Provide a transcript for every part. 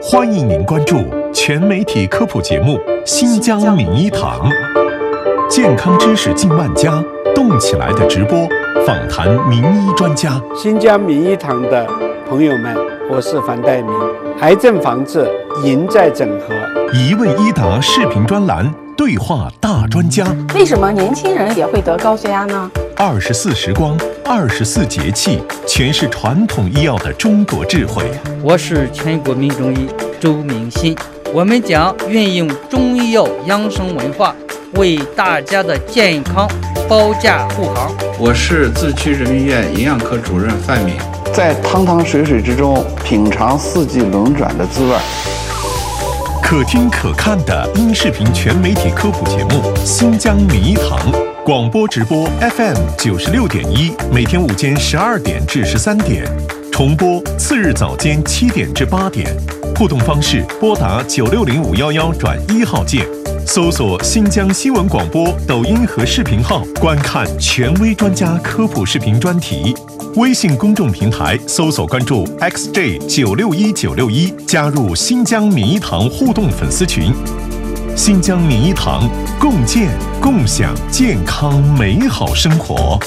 欢迎您关注全媒体科普节目《新疆名医堂》，健康知识近万家，动起来的直播，访谈名医专家。 新疆名医堂的朋友们，我是樊岱明。癌症防治赢在整合， 一问一答视频专栏，对话大专家。 为什么年轻人也会得高血压呢 ？24时光，24节气，诠释传统医药的中国智慧。 我是全国名中医周明新，我们将运用中医药养生文化，为大家的健康保驾护航。 我是自区人民医院营养科主任范敏， 在汤汤水水之中品尝四季轮转的滋味。 可听可看的音视频全媒体科普节目《新疆名医堂》，广播直播 FM96.1，每天午间12点至13点，重播次日早间7点至8点。互动方式：拨打960511转1号键，搜索新疆新闻广播抖音和视频号，观看权威专家科普视频专题。微信公众平台搜索关注 XJ961961，加入新疆名医堂互动粉丝群。新疆名医堂，共建共享健康美好生活。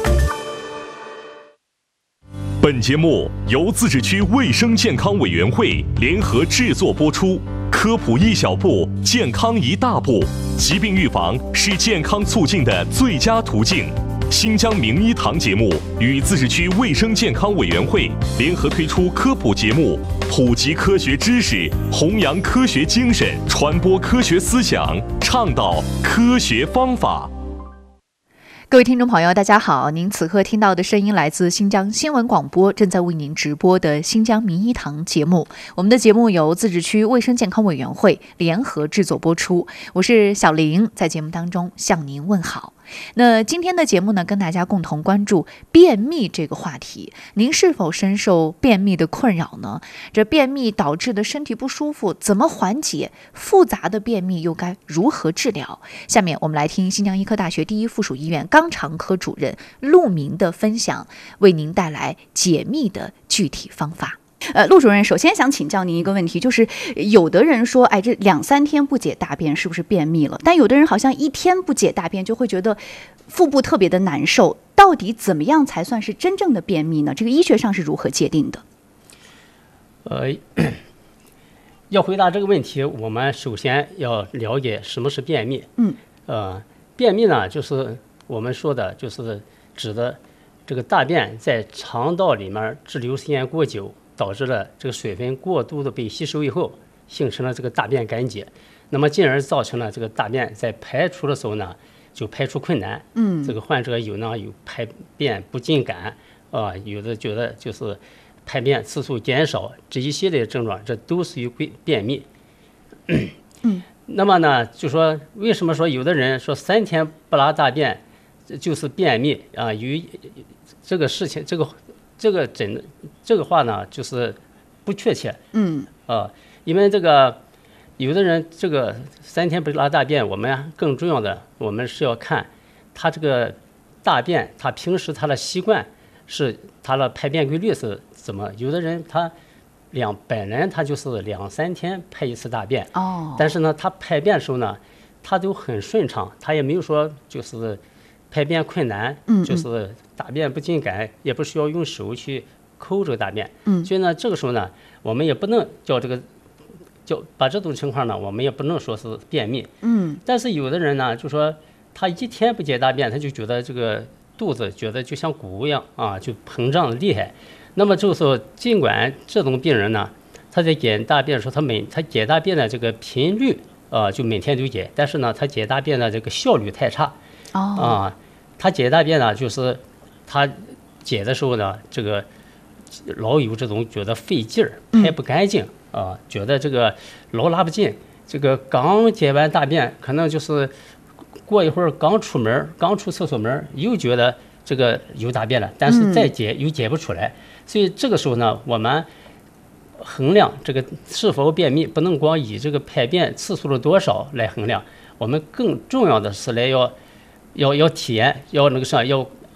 本节目由自治区卫生健康委员会联合制作播出，科普一小步，健康一大步。疾病预防是健康促进的最佳途径。新疆名医堂节目与自治区卫生健康委员会联合推出科普节目，普及科学知识，弘扬科学精神，传播科学思想，倡导科学方法。 各位听众朋友，大家好！您此刻听到的声音来自新疆新闻广播，正在为您直播的新疆名医堂节目。我们的节目由自治区卫生健康委员会联合制作播出。我是小玲，在节目当中向您问好。那今天的节目呢，跟大家共同关注便秘这个话题。您是否深受便秘的困扰呢？这便秘导致的身体不舒服怎么缓解？复杂的便秘又该如何治疗？下面我们来听新疆医科大学第一附属医院肛肠科主任陆明的分享，为您带来解秘的具体方法。陆主任，首先想请教您一个问题，就是有的人说，这2-3天不解大便是不是便秘了？但有的人好像1天不解大便就会觉得腹部特别的难受，到底怎么样才算是真正的便秘呢？这个医学上是如何界定的？ 要回答这个问题，我们首先要了解什么是便秘。便秘呢，就是我们说的，就是指的这个大便在肠道里面滞留时间过久，导致了这个水分过度的被吸收以后，形成了这个大便干结，那么进而造成了这个大便在排出的时候呢，就排出困难。这个患者有排便不尽感有的觉得就是排便次数减少，这一系列症状，这都属于便秘。那么呢，就说为什么说有的人说3天不拉大便就是便秘啊？与这个事情，这个话呢，就是不确切。因为这个有的人这个3天不拉大便，我们更重要的，我们是要看他这个大便，他平时他的习惯是他的排便规律是怎么。有的人他本人他就是2-3天排一次大便，但是呢，他排便的时候呢，他都很顺畅，他也没有说就是排便困难，就是大便不尽感，也不需要用手去抠这个大便。所以呢，这个时候呢，我们也不能把这种情况呢，我们也不能说是便秘。但是有的人呢，就说他1天不解大便，他就觉得这个肚子觉得就像鼓一样就膨胀的厉害。那么这个时候，尽管这种病人呢，他在解大便的时候，他解大便的这个频率就每天都解，但是呢，他解大便的这个效率太差。他解大便呢，就是他解的时候呢，这个老有这种觉得费劲儿，排不干净觉得这个老拉不进。这个刚解完大便，可能就是过一会儿刚出厕所门，又觉得这个有大便了，但是再解又解不出来。所以这个时候呢，我们衡量这个是否便秘，不能光以这个排便次数的多少来衡量，我们更重要的是要体验，要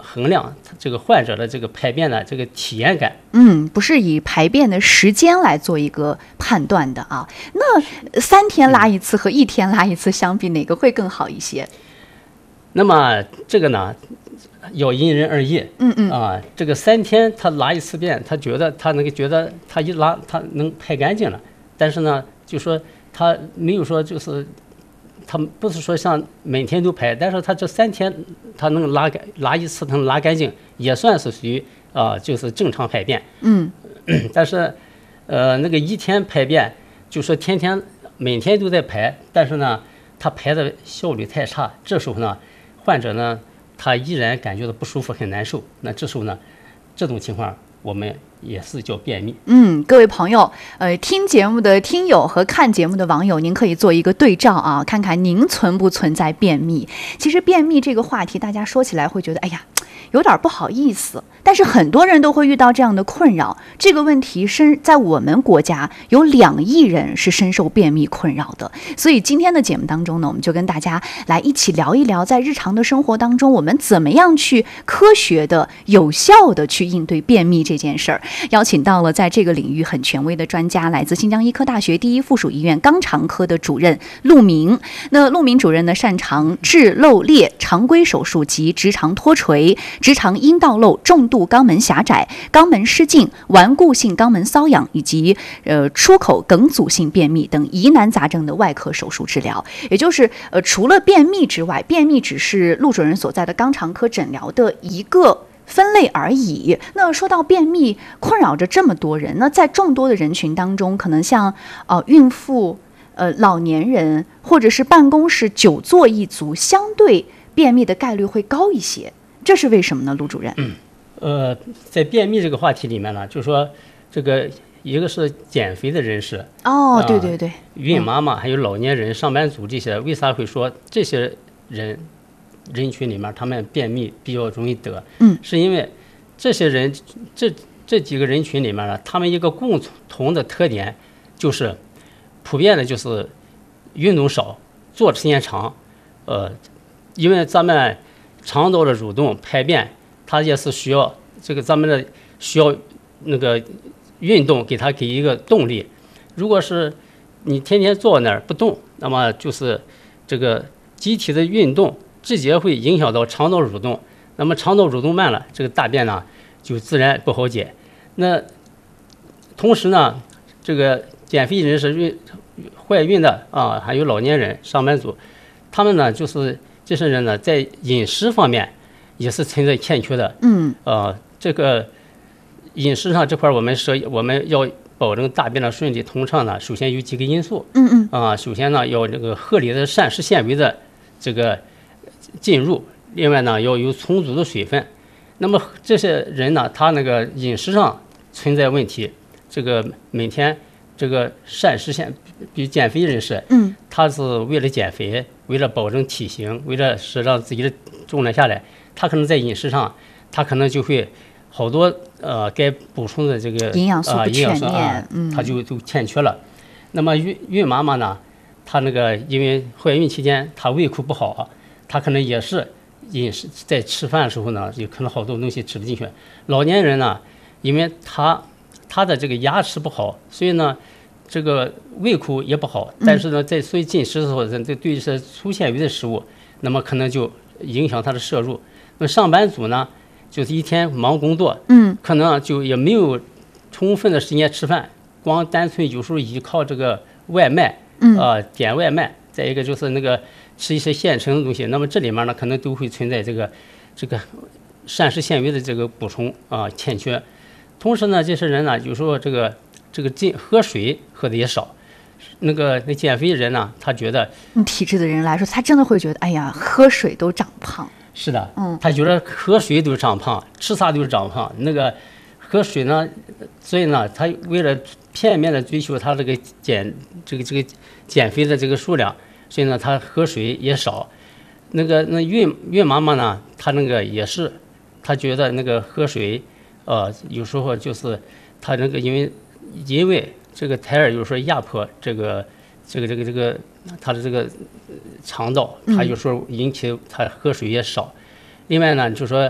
衡量这个患者的这个排便的这个体验感。 不是以排便的时间来做一个判断的啊。那3天拉一次和1天拉一次相比，哪个会更好一些？ 那么这个呢，要因人而异。这个3天他拉一次便，他觉得他一拉他能排干净了，但是呢，就说他没有说就是他不是说像每天都排，但是他这3天他能拉一次，他能拉干净，也算是属于就是正常排便。但是那个1天排便，就说每天都在排，但是呢，他排的效率太差，这时候呢，患者呢，他依然感觉到不舒服，很难受。那这时候呢，这种情况我们也是叫便秘。 各位朋友，听节目的听友和看节目的网友，您可以做一个对照啊，看看您存不存在便秘。其实便秘这个话题，大家说起来会觉得，哎呀，有点不好意思，但是很多人都会遇到这样的困扰。这个问题在我们国家有2亿人是深受便秘困扰的。所以今天的节目当中呢，我们就跟大家来一起聊一聊，在日常的生活当中，我们怎么样去科学的、有效的去应对便秘这件事儿。邀请到了在这个领域很权威的专家，来自新疆医科大学第一附属医院肛肠科的主任陆明。那陆明主任呢，擅长治漏裂、常规手术及直肠脱垂、直肠阴道瘘、重度肛门狭窄、肛门失禁、顽固性肛门瘙痒以及出口梗阻性便秘等疑难杂症的外科手术治疗。也就是除了便秘之外，便秘只是陆主任所在的肛肠科诊疗的一个分类而已。那说到便秘困扰着这么多人，那在众多的人群当中，可能像孕妇、老年人或者是办公室久坐一族，相对便秘的概率会高一些，这是为什么呢，陆主任？ 在便秘这个话题里面呢，就是说这个一个是减肥的人士， 对对对， 孕妈妈还有老年人、上班族这些，为啥会说这些人群里面他们便秘比较容易得？是因为这些人这几个人群里面呢，他们一个共同的特点就是普遍的就是运动少，坐时间长。因为咱们肠道的蠕动排便，它也是需要咱们的需要那个运动给一个动力。如果是你天天坐那儿不动，那么就是这个机体的运动直接会影响到肠道蠕动，那么肠道蠕动慢了，这个大便呢就自然不好解。那同时呢，这个减肥人士、怀孕的还有老年人、上班族，他们呢就是这些人呢在饮食方面也是存在欠缺的。这个饮食上这块我们要保证大便的顺利通畅呢，首先有几个因素。首先呢要这个合理的膳食纤维的这个进入，另外呢要有充足的水分。那么这些人呢，他那个饮食上存在问题，这个每天这个膳食比如减肥人士，他是为了减肥，为了保证体型，为了是让自己的重量下来，他可能在饮食上，他可能就会好多该补充的这个营养素不全面， 他就欠缺了。那么孕妈妈呢，她那个因为怀孕期间她胃口不好，她可能也是饮食在吃饭的时候呢，有可能好多东西吃不进去。老年人呢，因为他的这个牙齿不好，所以呢这个胃口也不好，但是呢所以进食的时候对一些粗纤维的食物，那么可能就影响他的摄入。那么上班族呢，就是一天忙工作，可能就也没有充分的时间吃饭，光单纯有时候依靠这个外卖，点外卖，再一个就是那个吃一些现成的东西，那么这里面呢可能都会存在这个膳食纤维的这个补充欠缺。同时呢，这些人呢有时候这个喝水喝的也少。那减肥人呢，他觉得体质的人来说，他真的会觉得，哎呀，喝水都长胖。 是的，他觉得喝水都长胖，吃啥都是长胖。那个喝水呢，所以呢，他为了片面的追求他这个减肥的这个数量，所以呢，他喝水也少。那孕妈妈呢，她那个也是，她觉得那个喝水，有时候就是她那个因为这个胎儿有时候压迫这个他的这个肠道，他有时候引起他喝水也少。另外呢，就说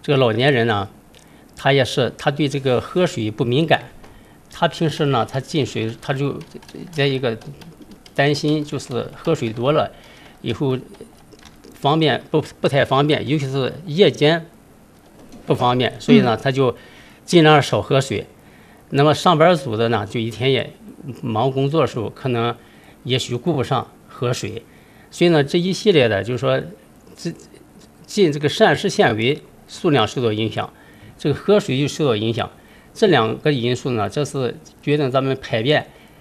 这个老年人呢，他对这个喝水不敏感，他平时呢他进水他就在一个担心，就是喝水多了以后不太方便，尤其是夜间不方便，所以呢他就尽量少喝水。那么上班族的呢，就一天也忙工作的时候，可能也许顾不上喝水，所以呢这一系列的就是说进这个膳食纤维数量受到影响，这个喝水又受到影响，这两个因素呢，这是决定咱们排便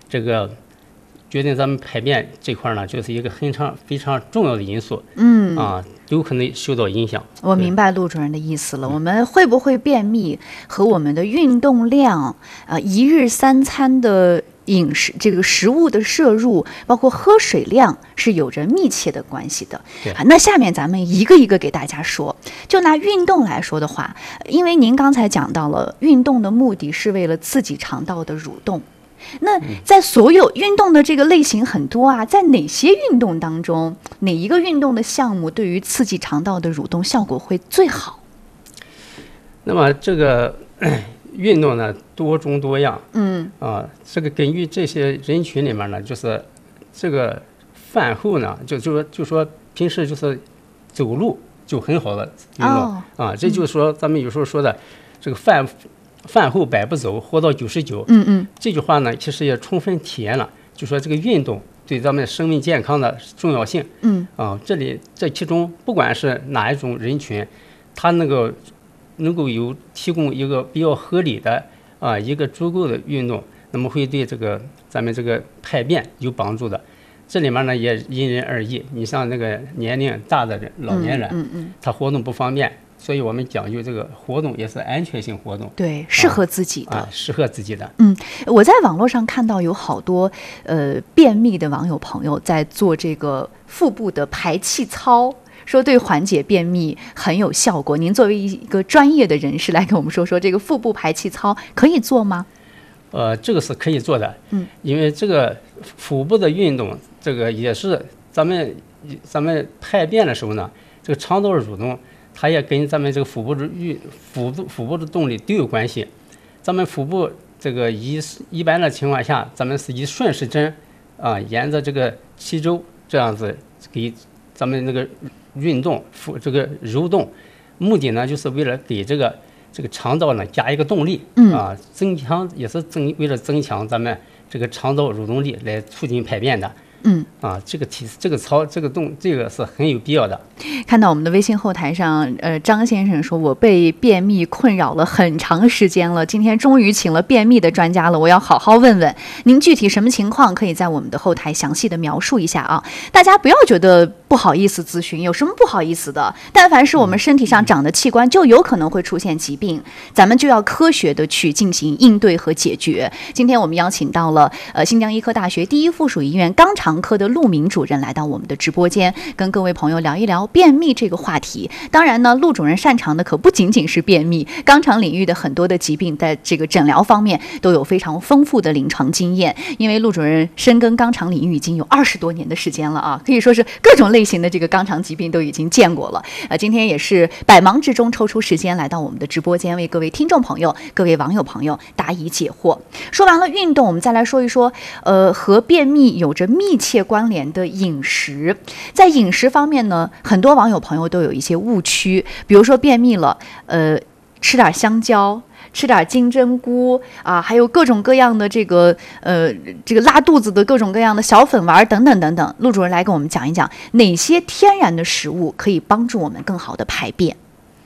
这块呢，就是一个非常重要的因素。有可能受到影响。 我明白陆主任的意思了。我们会不会便秘和我们的运动量、一日3餐的饮食这个食物的摄入，包括喝水量是有着密切的关系的。那下面咱们一个一个给大家说。就拿运动来说的话，因为您刚才讲到了运动的目的是为了刺激肠道的蠕动。那在所有运动的这个类型很多啊，在哪些运动当中，哪一个运动的项目对于刺激肠道的蠕动效果会最好？ 那么这个运动呢多种多样，这个根据这些人群里面呢，就是这个饭后呢，就说平时就是走路就很好的运动这就是说咱们有时候说的这个饭后百步走，活到99。这句话呢，其实也充分体现了，就说这个运动对咱们生命健康的重要性。这其中不管是哪一种人群，它能够提供一个比较合理的一个足够的运动，那么会对这个咱们这个排便有帮助的。这里面呢也因人而异，你像那个年龄大的老年人，他活动不方便。所以我们讲究这个活动也是安全性活动， 对，适合自己的， 适合自己的。 我在网络上看到有好多便秘的网友朋友在做这个腹部的排气操，说对缓解便秘很有效果。您作为一个专业的人士来跟我们说说这个腹部排气操可以做吗？ 这个是可以做的，因为这个腹部的运动，这个也是咱们排便的时候呢，这个肠道的蠕动。它也跟咱们这个腹部的动力都有关系。咱们腹部这个一般的情况下，咱们是以顺时针沿着这个气周这样子给咱们那个运动这个蠕动，目的呢就是为了给这个肠道呢加一个动力增强为了增强咱们这个肠道蠕动力来促进排便的。这个操这个是很有必要的。 看到我们的微信后台上，张先生说，我被便秘困扰了很长时间了，今天终于请了便秘的专家了，我要好好问问您具体什么情况，可以在我们的后台详细的描述一下啊。大家不要觉得不好意思咨询，有什么不好意思的？但凡是我们身体上长的器官，就有可能会出现疾病，咱们就要科学的去进行应对和解决。今天我们邀请到了新疆医科大学第一附属医院肛肠科的陆明主任来到我们的直播间，跟各位朋友聊一聊便秘这个话题。当然呢，陆主任擅长的可不仅仅是便秘，肛肠领域的很多的疾病在这个诊疗方面都有非常丰富的临床经验。因为陆主任深耕肛肠领域已经有20多年的时间了啊，可以说是各种类型的这个肛肠疾病都已经见过了。今天也是百忙之中抽出时间来到我们的直播间，为各位听众朋友、各位网友朋友答疑解惑。说完了运动，我们再来说一说和便秘有着密切关联的饮食。在饮食方面呢，很多网友朋友都有一些误区，比如说便秘了，吃点香蕉，吃点金针菇啊，还有各种各样的这个拉肚子的各种各样的小粉丸等等等等。陆主任来跟我们讲一讲哪些天然的食物可以帮助我们更好的排便。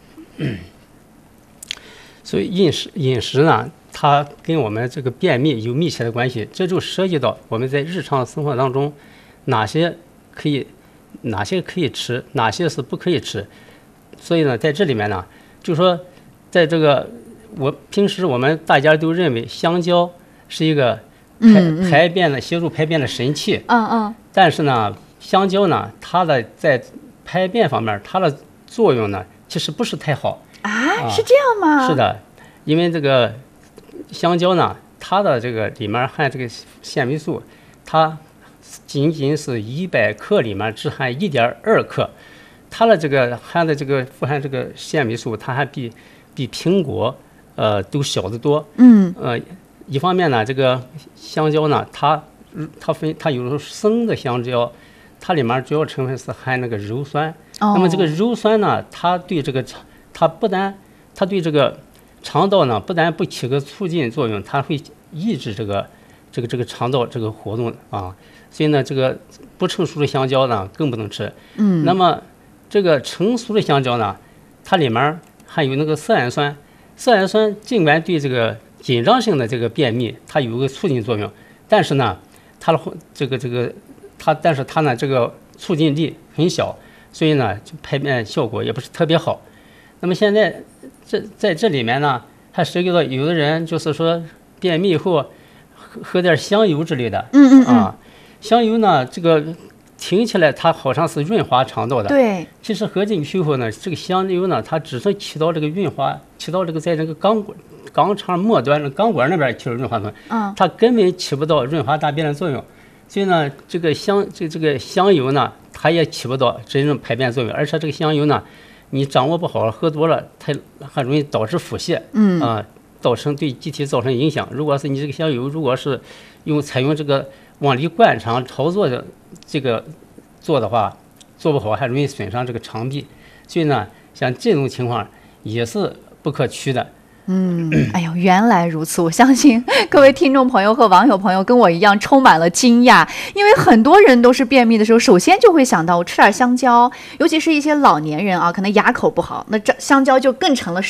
所以饮食呢，它跟我们这个便秘有密切的关系，这就涉及到我们在日常生活当中哪些可以吃，哪些是不可以吃。所以呢，在这里面呢，就说在这个平时我们大家都认为香蕉是一个排便的协助排便的神器，但是呢，香蕉呢，它的在排便方面它的作用呢其实不是太好是这样吗？ 是的，因为这个香蕉呢，它的这个里面含这个纤维素，它仅仅是100克里面只含1.2克， 它的这个含的这个富含这个腺霉素，它还比苹果都小得多。一方面呢，这个香蕉呢，它有生的香蕉，它里面主要成分是含那个鞣酸。那么这个鞣酸呢，它对这个肠道呢，不但不起个促进作用，它会抑制这个肠道这个活动啊。所以呢，这个不成熟的香蕉呢更不能吃。那么这个成熟的香蕉呢，它里面含有那个色氨酸。色氨酸尽管对这个紧张性的这个便秘它有个促进作用，但是呢，它呢这个促进力很小，所以呢就排便效果也不是特别好。那么现在在这里面呢，还涉及到有的人就是说便秘以后喝点香油之类的。香油呢，这个听起来它好像是润滑肠道的， 对。 其实喝进去以后呢，这个香油呢，它只是起到这个润滑，起到这个在这个肛肠末端的肛管那边起到润滑作用，它根本起不到润滑大便的作用。所以呢，这个香油呢，它也起不到真正排便作用，而且这个香油呢，你掌握不好，喝多了，它很容易导致腹泻，造成对机体造成影响。如果是你这个香油，如果是采用这个往里灌肠操作的这个做的话，做不好还容易损伤这个肠壁。所以呢，像这种情况也是不可取的。 哎呦，原来如此！我相信各位听众朋友和网友朋友跟我一样充满了惊讶，因为很多人都是便秘的时候，首先就会想到我吃点香蕉，尤其是一些老年人啊，可能牙口不好，那这香蕉就更成了